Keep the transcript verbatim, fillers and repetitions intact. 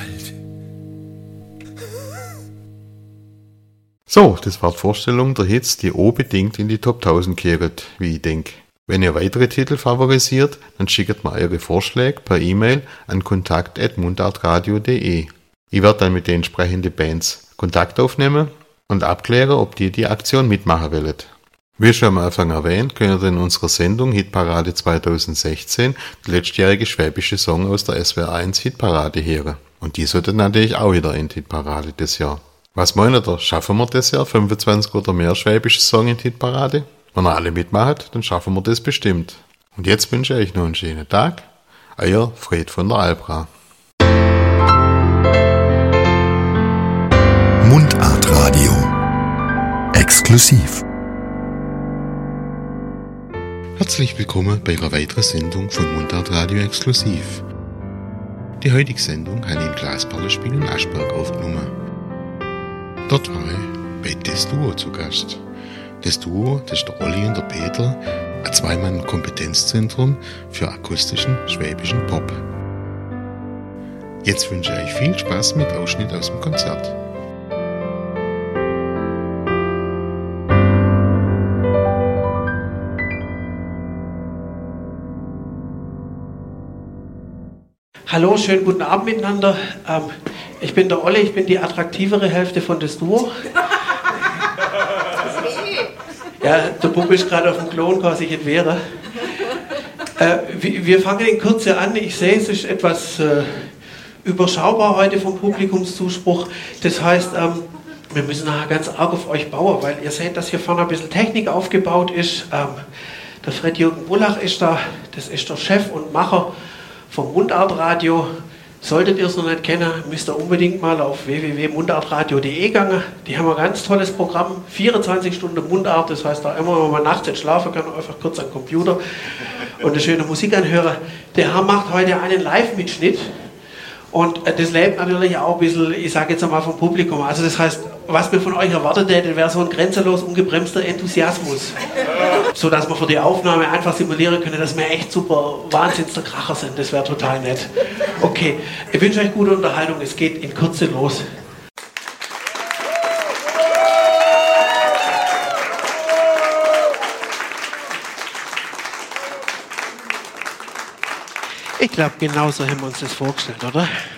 alt. So, das war die Vorstellung der Hits, die unbedingt in die Top tausend kehren, wie ich denke. Wenn ihr weitere Titel favorisiert, dann schickt mir eure Vorschläge per E-Mail an kontakt at mundartradio punkt de. Ich werde dann mit den entsprechenden Bands Kontakt aufnehmen und abklären, ob die die Aktion mitmachen wollen. Wie schon am Anfang erwähnt, könnt ihr in unserer Sendung Hitparade zwanzig sechzehn die letztjährige schwäbische Song aus der S W R eins Hitparade hören. Und die sollte natürlich auch wieder in die Hitparade des Jahr. Was meint ihr, schaffen wir das Jahr fünfundzwanzig oder mehr schwäbische Song in die Hitparade? Wenn ihr alle mitmacht, dann schaffen wir das bestimmt. Und jetzt wünsche ich euch noch einen schönen Tag. Euer Fred von der Albra. Mundartradio. Exklusiv. Herzlich willkommen bei einer weiteren Sendung von Mundartradio Exklusiv. Die heutige Sendung habe ich im Glasperlenspiel in Aschberg aufgenommen. Dort war ich bei Das Duo zu Gast. Das Duo, das ist der Olli und der Peter, ein Zweimann-Kompetenzzentrum für akustischen schwäbischen Pop. Jetzt wünsche ich euch viel Spaß mit Ausschnitt aus dem Konzert. Hallo, schönen guten Abend miteinander. Ähm, ich bin der Olli, ich bin die attraktivere Hälfte von Das Duo. Ja, der Bub ist gerade auf dem Klon, kann sich nicht wehren. Äh, wir fangen in Kürze an. Ich sehe, es ist etwas äh, überschaubar heute vom Publikumszuspruch. Das heißt, ähm, wir müssen nachher ganz arg auf euch bauen, weil ihr seht, dass hier vorne ein bisschen Technik aufgebaut ist. Ähm, der Fred-Jürgen Bullach ist da, das ist der Chef und Macher vom Mundartradio. Solltet ihr es noch nicht kennen, müsst ihr unbedingt mal auf w w w punkt mundartradio punkt de gehen. Die haben ein ganz tolles Programm, vierundzwanzig Stunden Mundart, das heißt, da immer, wenn man nachts nicht schlafen kann, einfach kurz am Computer und eine schöne Musik anhören. Der Herr macht heute einen Live-Mitschnitt und das lebt natürlich auch ein bisschen, ich sage jetzt einmal, vom Publikum. Also das heißt, was mir von euch erwartet hätte, wäre so ein grenzenlos ungebremster Enthusiasmus. So dass wir für die Aufnahme einfach simulieren können, dass wir echt super Wahnsinns der Kracher sind. Das wäre total nett. Okay, ich wünsche euch gute Unterhaltung. Es geht in Kürze los. Ich glaube, genauso haben wir uns das vorgestellt, oder?